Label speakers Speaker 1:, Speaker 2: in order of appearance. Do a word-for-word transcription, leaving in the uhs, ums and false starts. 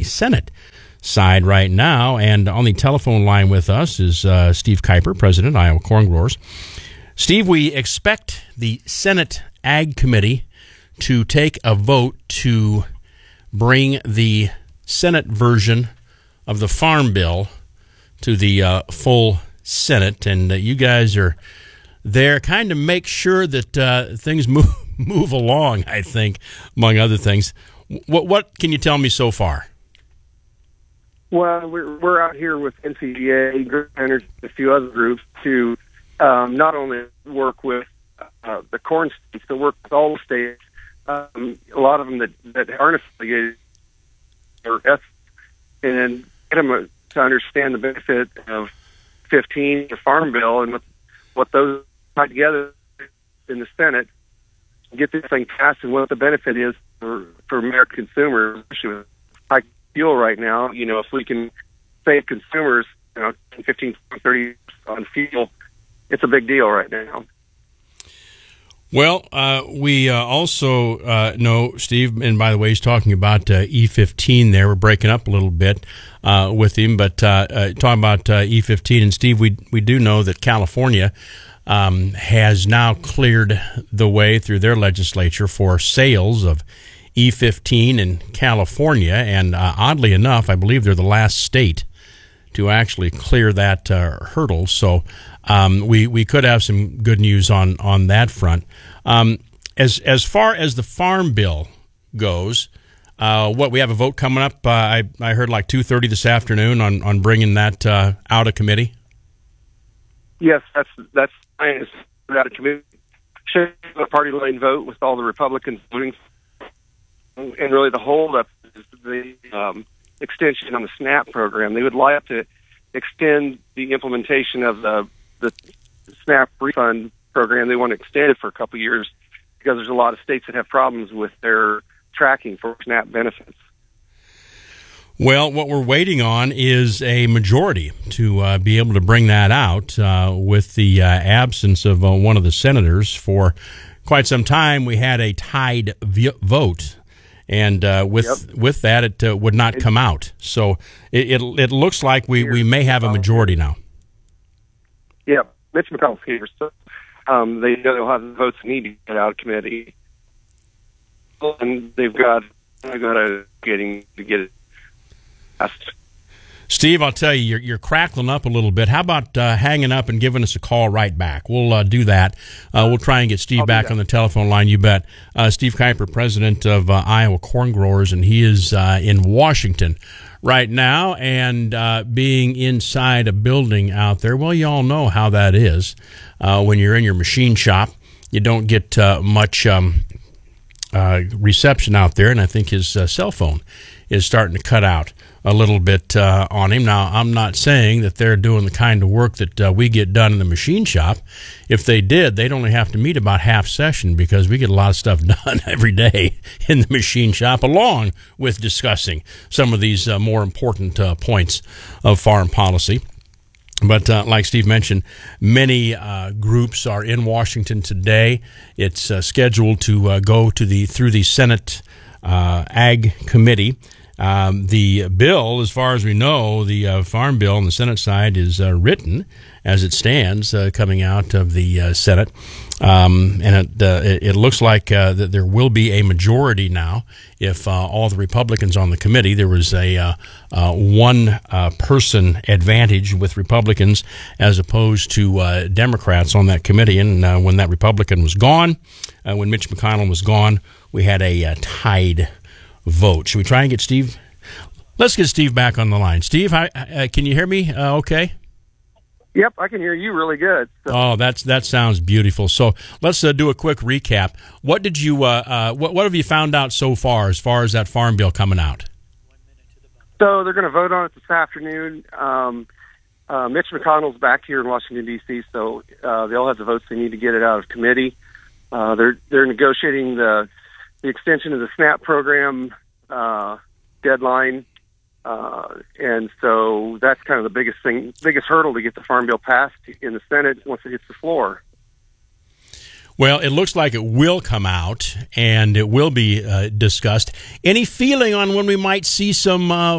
Speaker 1: Senate side right now. And on the telephone line with us is uh, Steve Kiper, President, Iowa Corn Growers. Steve, we expect the Senate Ag Committee to take a vote to bring the Senate version of the Farm Bill to the uh, full Senate, and uh, you guys are there kind of make sure that uh, things move move along, I think, among other things. What what can you tell me so far?
Speaker 2: Well, we're we're out here with N C G A, Green Energy, a few other groups to um, not only work with uh, the corn states, but work with all the states. Um, a lot of them that, that aren't affiliated or F, and get them to understand the benefit of fifteen, the Farm Bill, and what, what those tied together in the Senate, get this thing passed, and what the benefit is for, for American consumers, especially with high fuel right now. You know, if we can save consumers, you know, fifteen, thirty on fuel, it's a big deal right now.
Speaker 1: Well, uh, we uh, also uh, know, Steve, and by the way, he's talking about uh, E fifteen there. We're breaking up a little bit uh, with him, but uh, uh, talking about uh, E fifteen. And, Steve, we, we do know that California um, has now cleared the way through their legislature for sales of E fifteen in California. And uh, oddly enough, I believe they're the last state to actually clear that uh, hurdle. So um, we we could have some good news on on that front. Um, as as far as the Farm Bill goes, uh, what we have a vote coming up. Uh, I I heard like two thirty this afternoon on on bringing that uh, out of committee.
Speaker 2: Yes, that's that's out of committee. Should a party line vote with all the Republicans voting, and really the holdup is the um, extension on the SNAP program. They would like to extend the implementation of the the SNAP refund program. They want to extend it for a couple of years because there's a lot of states that have problems with their tracking for SNAP benefits.
Speaker 1: Well, what we're waiting on is a majority to uh, be able to bring that out uh, with the uh, absence of uh, one of the senators. For quite some time, we had a tied v- vote. And uh, with yep. with that, it uh, would not come out. So it it, it looks like we, we may have a majority now.
Speaker 2: Yeah, Mitch McConnell's here. So um, they know they'll have the votes they need to get out of committee, and they've got they've got a getting to get it passed.
Speaker 1: Steve, I'll tell you, you're, you're crackling up a little bit. How about uh, hanging up and giving us a call right back? We'll uh, do that. Uh, we'll try and get Steve
Speaker 2: I'll
Speaker 1: back on the telephone line, you bet. Uh, Steve Kiper, president of uh, Iowa Corn Growers, and he is uh, in Washington right now, and uh, being inside a building out there, well, you all know how that is. Uh, when you're in your machine shop, you don't get uh, much um, uh, reception out there, and I think his uh, cell phone is starting to cut out a little bit uh, on him. Now, I'm not saying that they're doing the kind of work that uh, we get done in the machine shop. If they did, they'd only have to meet about half session because we get a lot of stuff done every day in the machine shop, along with discussing some of these uh, more important uh, points of foreign policy. But uh, like Steve mentioned, many uh, groups are in Washington today. It's uh, scheduled to uh, go to the through the Senate uh, Ag Committee. Um, the bill, as far as we know, the uh, Farm Bill on the Senate side is uh, written as it stands, uh, coming out of the uh, Senate. Um, and it, uh, it, it looks like uh, that there will be a majority now if uh, all the Republicans on the committee. There was a uh, uh, one-person uh, advantage with Republicans as opposed to uh, Democrats on that committee. And uh, when that Republican was gone, uh, when Mitch McConnell was gone, we had a uh, tied vote. Should we try and get Steve? Let's get Steve back on the line. Steve, hi, uh, can you hear me uh, okay?
Speaker 2: Yep, I can hear you really good. So.
Speaker 1: Oh, that's that sounds beautiful. So let's uh, do a quick recap. What did you? Uh, uh, what what have you found out so far as far as that Farm Bill coming out?
Speaker 2: So they're going to vote on it this afternoon. Um, uh, Mitch McConnell's back here in Washington D C, so uh, they all have the votes they need to get it out of committee. Uh, they're they're negotiating the the extension of the SNAP program uh, deadline. Uh, and so that's kind of the biggest thing, biggest hurdle to get the Farm Bill passed in the Senate once it hits the floor.
Speaker 1: Well, it looks like it will come out and it will be uh, discussed. Any feeling on when we might see some uh,